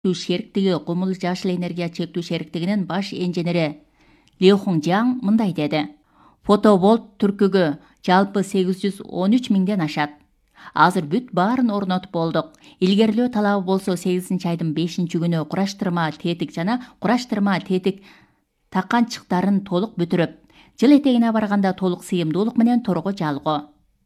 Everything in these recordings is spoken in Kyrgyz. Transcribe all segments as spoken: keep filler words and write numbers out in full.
шериктиги Кумул Жашыл энергия чектүү шериктигинин баш инженери Ли Хунжаң мындай деди. Фотоболт түркүгү жалпы сегиз жүз он үч миңден ашат. Азыр бүт баарын орнотуп болдук. Илгерилөө талабы болсо сегизинчи айдын бешинчи күнү кураштырма тетик жана кураштырма тетик таканчыктарын толук бүтүрүп, жыл этегине барганда толук сыйымдуулук менен торго жалгоо.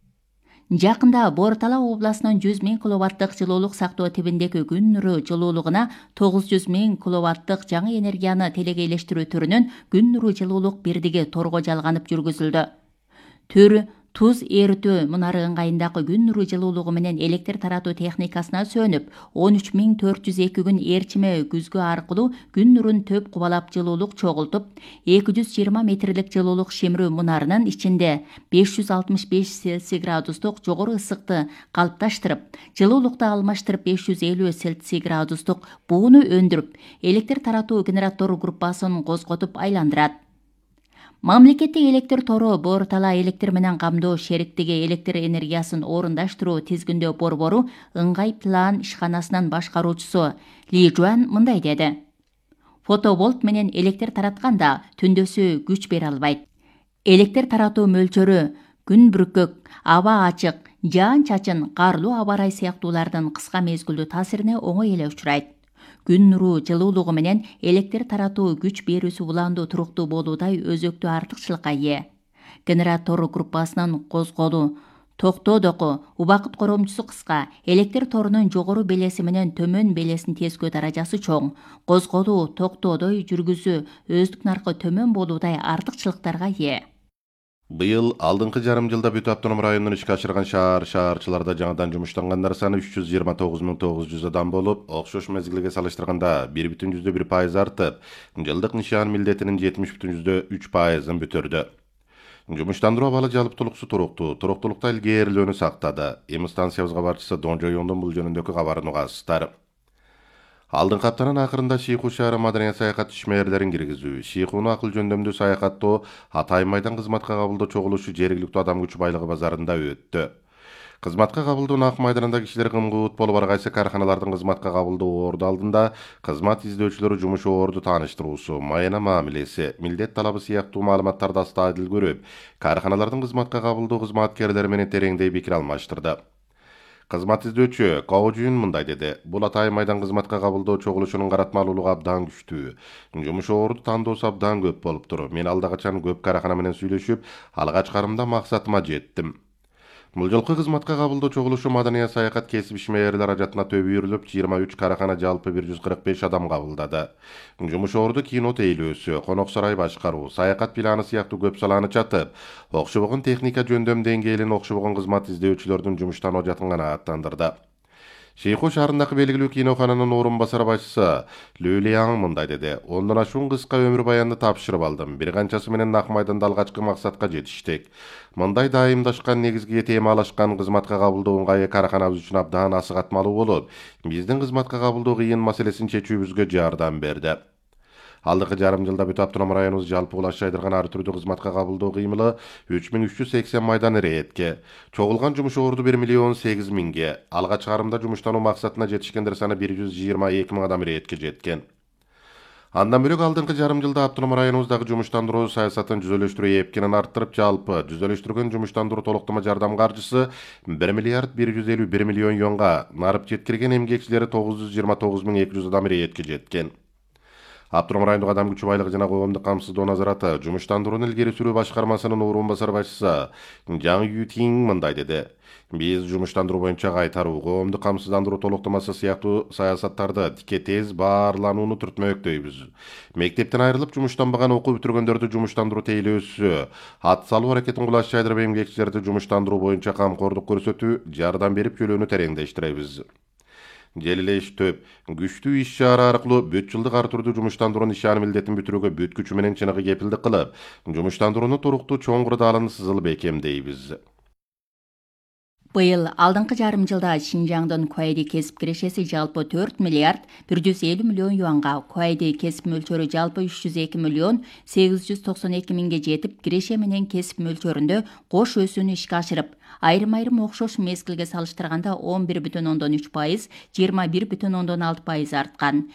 Жакында Бор Тала областынын жүз миң киловаттык жылуулук сактоо тибиндеги күн нуру жылуулугуна тогуз жүз миң киловаттык жаңы энергияны телегейлештирүү түрүнүн күн нуру жылуулук бирдиги торго жалганып жүргүзүлдү. Төр туз эритүү мунары ыңгайындагы күн нуру жылуулугу менен электр таратуу техникасына сөнүп, он үч миң төрт жүз эки күн ээрчиме күзгү аркылуу күн нурун төп кубалап жылуулук чогултуп, эки жүз жыйырма метрлик жылуулук шимирүү мунарынын ичинде беш жүз алтымыш беш Цельсий градустук жогору ысыкты калыпташтырып, жылуулукту алмаштырып беш жүз элүү Цельсий градустук бууну өндүрүп, электр таратуу генератор группасын козготуп айландырат. Мамлекеттик электр тору Бор Тала электр менен камдоо шериктиги электр энергиясын орундаштыруу тизгиндөө борбору ыңгай план ишканасынын башкаруучусу Ли Жуан мындай деди. Фотоболт менен электр таратканда түндөсү күч бере албайт. Электр таратуу мөлчөрү күн бүркөк, аба ачык, жаан-чачын, карлуу аба ырайы сыяктуулардын кыска мезгилдүү таасирине оңой эле учурайт. Күн нуру жылуулугу менен электр таратуу күч берүүсү улаандуу туруктуу болуудай өзөктүү артыкчылыкка ээ. Генератор группасынын козголуу, токтоодоку убакыт коромчусу кыска, электр торунун жогору белеси менен төмөн белесин тескөө даражасы чоң, козголуу, токтоодой жүргүзүү өздүк наркы төмөн болуудай артыкчылыктарга ээ. Быйыл алдыңкы жарым жылда бүт автоном районун ишке ашырган шаар шаарчыларда жаңадан жумуштангандар саны үч жүз жыйырма тогуз миң тогуз жүз адам болуп, окшош мезгилге салыштырганда бир бүтүн жүздө бир пайыз артып, жылдык нишан милдетинин жетимиш бүтүн жүздө үч пайызын бүтүрдү. Жумуштандыруу абалы жалптуулуксу туруктуу, туруктуулукта илгээрилөөнү сактады. Эми станциябызга барчысы Дон Жоюндун бул жөнүндөгү кабарын угасыздар. Алдыңкы аптанын акырында Шийху шаары маданият саякат ишмерлерин киргизүү, Шийхуну акыл жөндөмдүү саякаттоо, Атай майдан кызматка кабылдоо чогулушу жергиликтүү адам күчү байлыгы базарында өттү. Кызматка кабылдоонун ак майданында кишилер кымгуут болуп ар кайсы карханалардын кызматка кабылдоо орду алдында кызмат издөөчүлөрү жумуш орду тааныштыруусу, майына мамилеси, милдет талабы сыяктуу маалыматтарды астадыл көрүп, карханалардын кызматка кабылдоо кызматкерлери менен тереңдей пикир алмаштырды. Кызмат издөөчү Коожун мындай деди. Бул Атай майдан кызматка кабылдоо чогулушунун каратмалуулугу абдан күчтүү. Жумуш орду тандоосу абдан көп болуптур. Мен алда качан көп карахана менен сүйлөшүп, алгач карымда максатыма жеттим. Бул жолку кызматка кабылдоо чогулушу маданият саякат кесип ишмерлер ажатына төбүрүлүп, жыйырма үч карахана жалпы бир жүз кырк беш адам кабылдады. Жумуш орду кино тейлөөсү, конок сарай башкаруу, саякат планы сыяктуу көп саланы чатып, окшобогон техника жөндөм деңгээлин окшобогон кызмат издөөчүлөрдүн жумуштан ажатын канааттандырды. Шейху шаарындагы белгилүү кинохананын орун басары башчысы Лүлияң мындай деди. Ондон ашуун кыска өмүр баянды тапшырып алдым. Бир канчасы менен ак майданда алгачкы максатка жетиштик. Мындай дайымдашкан негизги темалашкан кызматка кабылдоо ыңгайы караханабыз үчүн абдан асыгатмалуу болуп, биздин кызматка кабылдоо кыйын маселесин чечүүбүзгө жардам берди. Алдыңкы жарым жылда бүт автоном районубуз жалпы улаш жайдырган ар түрдүү кызматка кабылдоо кыймылы үч миң үч жүз сексен майдан иретке, чогулган жумуш орду бир миллион сегиз миңге, алгач карымда жумуштануу максатына жетишкендер саны бир жүз жыйырма эки миң адам иретке жеткен. Андан бөлөк алдыңкы жарым жылда автоном районубуздагы жумуштандыруу саясатын жүзөлөштүрүү эпкенин арттырып, жалпы жүзөлөштүргөн жумуштандыруу толуктама жардам каржысы бир миллиард бир жүз элүү бир миллион юанга, нарып жеткирген эмгекчилери тогуз жүз жыйырма тогуз миң эки жүз адам иретке жеткен. Автоном райондук адам күчү байлыгы жана коомдук камсыздоо назараты жумуштандырууну илгери сүрүү башкармасынын орун басары башчысы Жаң Ютинг мындай деди. Биз жумуштандыруу боюнча кайтаруу, коомдук камсыздандыруу толуктамасы сыяктуу саясаттарды тике тез баарланууну түртмөктөйбүз. Мектептен айрылып жумуштанбаган окуу бүтүргөндөрдү жумуштандыруу тейлөөсү, ат салуу аракетин кулаш жайдырып эмгекчилерди жумуштандыруу боюнча камкордук көрсөтүү, жардам берип жөлөөнү тереңдештиребиз. Желилеш төп, күчтүү иш чара аркылуу бүт жылдык ар түрдүү жумуштандыруу нишаны милдетин бүтүрүүгө бүт күчү менен чыныгы кепилдик кылып, жумуштандырууну туруктуу чоң кырдаалын сызылып бекемдейбиз. Быйыл алдыңкы жарым жылда Шинжаңдын куайди кесип кирешеси жалпы төрт миллиард бир жүз элүү миллион юанга, куайди кесип мөлчөрү жалпы үч жүз эки миллион сегиз жүз токсон эки миңге жетип, киреше менен кесип мөлчөрүндө кош өсүүнү ишке ашырып, айрым-айрым окшош мезгилге салыштырганда он бир бүтүн ондон үч пайыз, жыйырма бир бүтүн ондон алты пайыз арткан.